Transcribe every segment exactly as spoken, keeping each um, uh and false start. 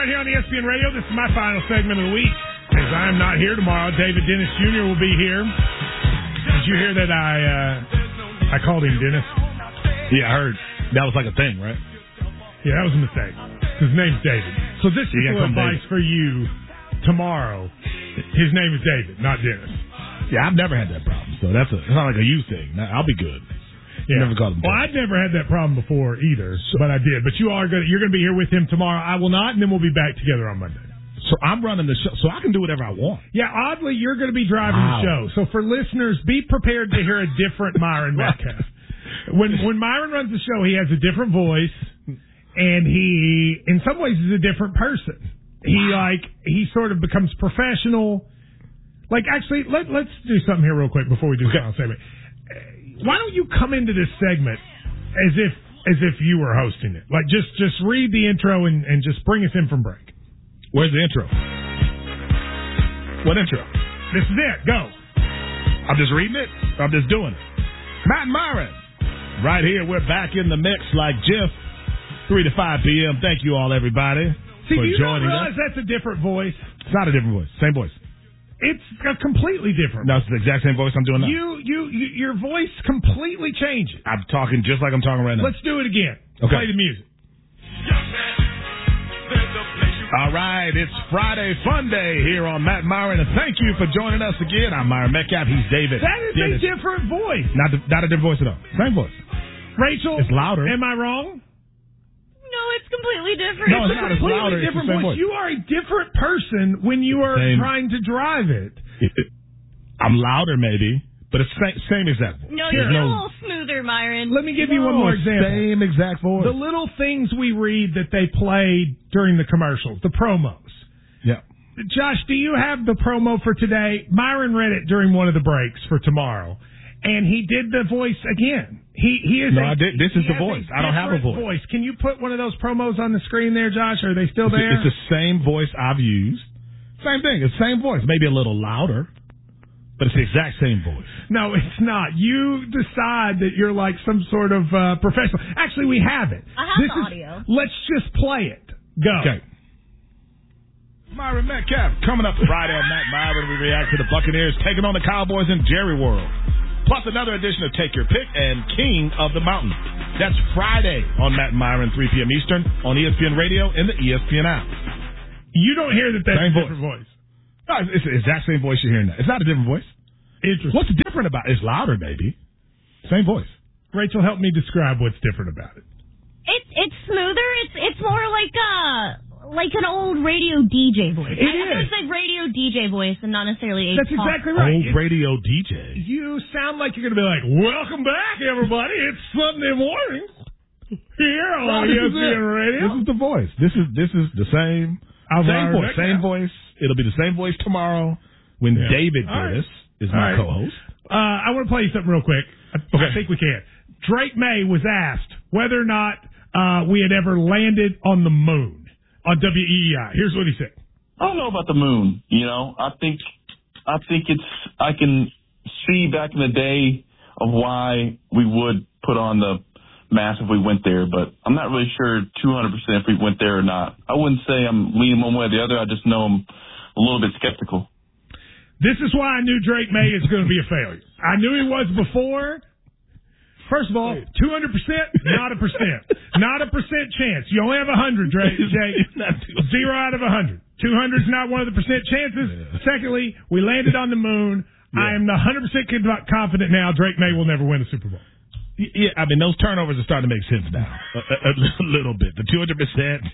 right here on E S P N Radio. This is my final segment of the week. As I am not here tomorrow, David Dennis Junior will be here. Did you hear that I uh, I called him Dennis? Yeah, I heard. That was like a thing, right? Yeah, that was a mistake. His name's David. So this is some advice for you tomorrow. His name is David, not Dennis. Yeah, I've never had that problem, so that's a, it's not like a you thing. I'll be good. Yeah. Never called him well, I've never had that problem before either, but I did. But you are going you're going to be here with him tomorrow. I will not, and then we'll be back together on Monday. So I'm running the show, so I can do whatever I want. Yeah, oddly, you're going to be driving wow. the show. So for listeners, be prepared to hear a different Myron Metcalf. When when Myron runs the show, he has a different voice, and he, in some ways, is a different person. He wow. like he sort of becomes professional. Like, actually, let let's do something here real quick before we do the final segment. Why don't you come into this segment as if as if you were hosting it? Like, just just read the intro and, and just bring us in from break. Where's the intro? What intro? This is it. Go. I'm just reading it. I'm just doing it. Matt Myron. Right here. We're back in the mix like Jeff. three to five p.m. Thank you all, everybody, See, for do you joining not realize us. That's a different voice? It's not a different voice. Same voice. It's a completely different. No, it's the exact same voice I'm doing now. You, you, you your voice completely changes. I'm talking just like I'm talking right now. Let's do it again. Okay. Play the music. All right, it's Friday Fun Day here on Matt Myron, and thank you for joining us again. I'm Myron Metcalf. He's David. That is Dennis. a different voice. Not, not a different voice at all. Same voice. Rachel, it's louder. Am I wrong? No, it's completely different. No, it's, it's not. It's louder. Different it's the same voice. voice. You are a different person when you are same. trying to drive it. it, it I'm louder, maybe, but it's same, same exact voice. No, you're no, a little smoother, Myron. Let me give no, you one more example. Same exact voice. The little things we read that they play during the commercials, the promos. Yeah. Josh, do you have the promo for today? Myron read it during one of the breaks for tomorrow, and he did the voice again. He he is. No, a, I did. This is the voice. I don't have a voice. voice. Can you put one of those promos on the screen there, Josh? Are they still it's there? A, it's the same voice I've used. Same thing. It's the same voice. Maybe a little louder, but it's the exact same voice. No, it's not. You decide that you're like some sort of uh, professional. Actually, we have it. I have this the is, audio. Let's just play it. Go. Okay. Myron Metcalf coming up Friday on Matt Myron. We react to the Buccaneers taking on the Cowboys in Jerry World. Plus another edition of Take Your Pick and King of the Mountain. That's Friday on Matt Myron, three p.m. Eastern on E S P N Radio and the E S P N app. You don't hear that that's same a different voice. voice. No, it's the exact same voice you're hearing now. It's not a different voice. Interesting. What's different about it? It's louder, maybe. Same voice. Rachel, help me describe what's different about it. It's it's smoother. It's it's more like uh like an old radio D J voice. It I, is. It's like radio D J voice and not necessarily a That's talk. exactly right. Old radio D J. You sound like you're going to be like, welcome back, everybody. It's Sunday morning here on E S P N Radio. This is the voice. This is this is the same I'll same voice. Same now. voice. It'll be the same voice tomorrow when yeah. David Dennis right. is my right. co-host. Uh, I want to play you something real quick. I, okay. I think we can. Drake May was asked whether or not uh, we had ever landed on the moon on W E E I. Here's what he said. I don't know about the moon. You know, I think, I think it's, I can see back in the day of why we would put on the mask if we went there, but I'm not really sure two hundred percent if we went there or not. I wouldn't say I'm leaning one way or the other. I just know I'm a little bit skeptical. This is why I knew Drake May is going to be a failure. I knew he was before. First of all, two hundred percent, not a percent. Not a percent chance. You only have one hundred, Drake. Zero out of one hundred. two hundred is not one of the percent chances. Yeah. Secondly, we landed on the moon. Yeah. I am one hundred percent confident now Drake May will never win a Super Bowl. Yeah, I mean, those turnovers are starting to make sense now. A, a, a little bit. The two hundred percent.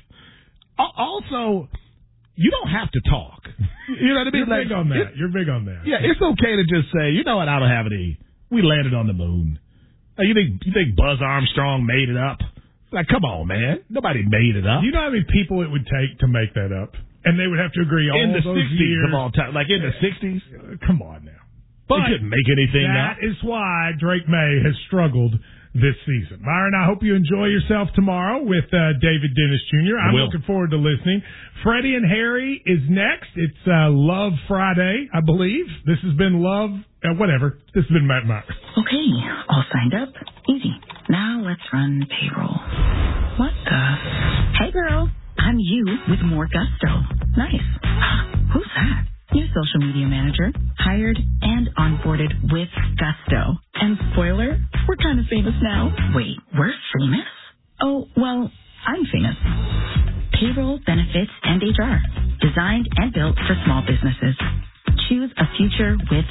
Also, you don't have to talk. You know what I mean? You're like, big on that. It, You're big on that. Yeah, it's okay to just say, you know what, I don't have any. We landed on the moon. Like, you think you think Buzz Armstrong made it up? Like, come on, man. Nobody made it up. Do you know how many people it would take to make that up? And they would have to agree all in the those sixties years. of all time. Like in the sixties? Come on now. But they couldn't make anything that up. That is why Drake May has struggled this season. Myron, I hope you enjoy yourself tomorrow with uh, David Dennis Junior I'm looking forward to listening. Freddie and Harry is next. It's uh, Love Friday, I believe. This has been Love, uh, whatever. This has been Matt Myron. Okay, all signed up. Easy. Now let's run payroll. What the? Hey, girl. I'm you with more gusto. Nice. Who's that? New social media manager, hired and onboarded with gusto. And spoiler, we're kind of famous now. Wait, we're famous? Oh, well, I'm famous. Payroll, benefits, and H R. Designed and built for small businesses. Choose a future with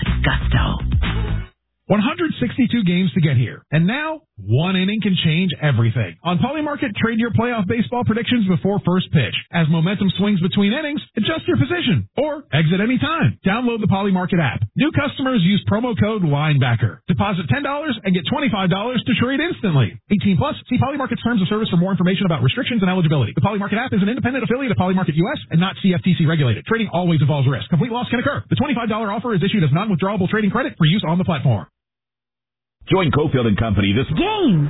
gusto. one hundred sixty-two games to get here. And now, one inning can change everything. On Polymarket, trade your playoff baseball predictions before first pitch. As momentum swings between innings, adjust your position. Or exit any time. Download the Polymarket app. New customers use promo code LINEBACKER. Deposit ten dollars and get twenty-five dollars to trade instantly. eighteen plus, see Polymarket's terms of service for more information about restrictions and eligibility. The Polymarket app is an independent affiliate of Polymarket U S and not C F T C regulated. Trading always involves risk. Complete loss can occur. The twenty-five dollars offer is issued as non-withdrawable trading credit for use on the platform. Join Cofield and Company this Game.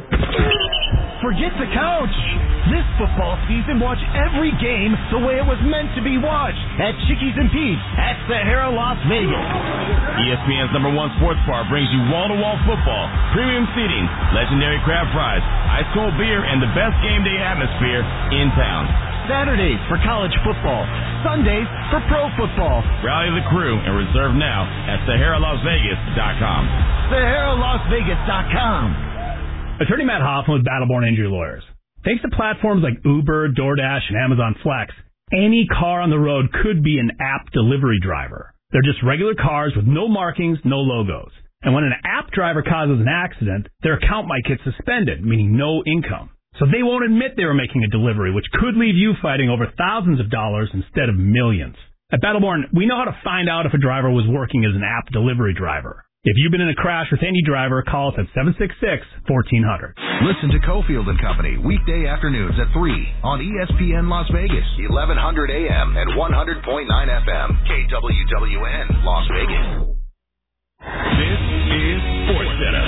Forget the couch. This football season, watch every game the way it was meant to be watched at Chickies and Pete's at Sahara, Las Vegas. E S P N's number one sports bar brings you wall-to-wall football, premium seating, legendary crab fries, ice-cold beer, and the best game day atmosphere in town. Saturdays for college football, Sundays for pro football. Rally the crew and reserve now at Sahara Las Vegas dot com. Sahara Las Vegas dot com. Attorney Matt Hoffman with Battleborn Injury Lawyers. Thanks to platforms like Uber, DoorDash, and Amazon Flex, any car on the road could be an app delivery driver. They're just regular cars with no markings, no logos. And when an app driver causes an accident, their account might get suspended, meaning no income. So they won't admit they were making a delivery, which could leave you fighting over thousands of dollars instead of millions. At Battleborn, we know how to find out if a driver was working as an app delivery driver. If you've been in a crash with any driver, call us at seven six six, one four zero zero. Listen to Cofield and Company weekday afternoons at three on E S P N Las Vegas, eleven hundred A M and one hundred point nine F M, K W W N Las Vegas. This is SportsCenter.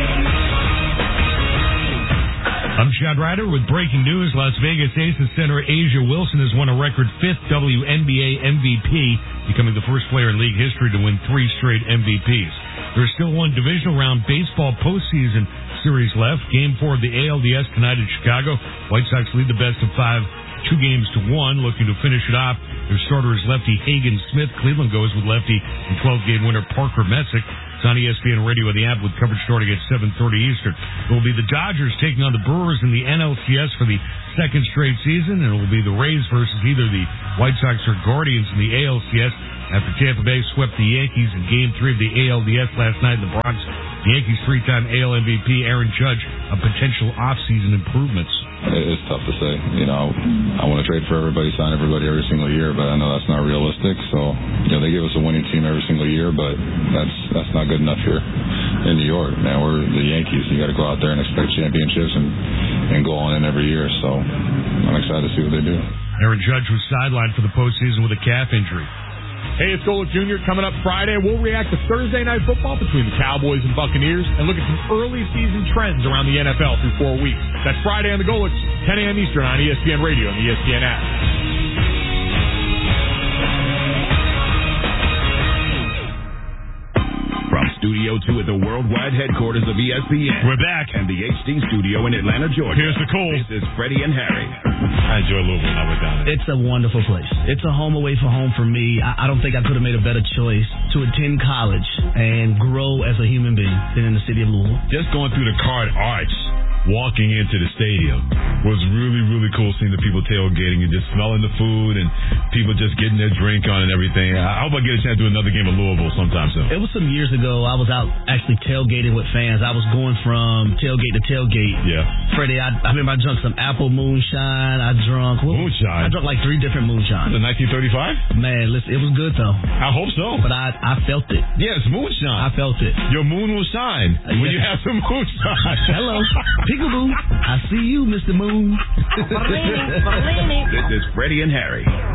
I'm Chad Ryder with breaking news. Las Vegas Aces center Asia Wilson has won a record fifth W N B A M V P, becoming the first player in league history to win three straight M V Ps. There's still one divisional round baseball postseason series left. Game four of the A L D S tonight in Chicago. White Sox lead the best of five, two games to one, looking to finish it off. Their starter is lefty Hagen Smith. Cleveland goes with lefty and twelve-game winner Parker Messick. It's on E S P N Radio and the app with coverage starting at seven thirty Eastern. It will be the Dodgers taking on the Brewers in the N L C S for the second straight season, and it will be the Rays versus either the White Sox or Guardians in the A L C S after Tampa Bay swept the Yankees in Game three of the A L D S last night in the Bronx. The Yankees' three-time A L M V P Aaron Judge a potential off-season improvements. It's tough to say. You know, I want to trade for everybody, sign everybody every single year, but I know that's not realistic. So, you know, they give us a winning team every single year, but that's that's not good enough here in New York. Man, we're the Yankees. You got to go out there and expect championships and, and go on in every year. So I'm excited to see what they do. Aaron Judge was sidelined for the postseason with a calf injury. Hey, it's Golic Junior Coming up Friday. We'll react to Thursday Night Football between the Cowboys and Buccaneers and look at some early season trends around the N F L through four weeks. That's Friday on the Golics, ten a.m. Eastern on E S P N Radio and the E S P N app. From Studio two at the worldwide headquarters of E S P N. We're back. And the H D studio in Atlanta, Georgia. Here's the Cole. This is Freddie and Harry. I enjoy Louisville when I went down there. It's a wonderful place. It's a home away from home for me. I, I don't think I could have made a better choice to attend college and grow as a human being than in the city of Louisville. Just going through the Card Arch, walking into the stadium was really, really cool seeing the people tailgating and just smelling the food and people just getting their drink on and everything. I hope I get a chance to do another game of Louisville sometime soon. It was some years ago. I was out actually tailgating with fans. I was going from tailgate to tailgate. Yeah. Freddie, I, I remember I drunk some apple moonshine. I drunk... What, moonshine? I drunk like three different moonshines. The nineteen thirty-five? Man, listen, it was good though. I hope so. But I I felt it. Yeah, it's moonshine. I felt it. Your moon will shine uh, when yes. you have some moonshine. Hello. Peekaboo. I see you, Mister Moon. This is Freddie and Harry.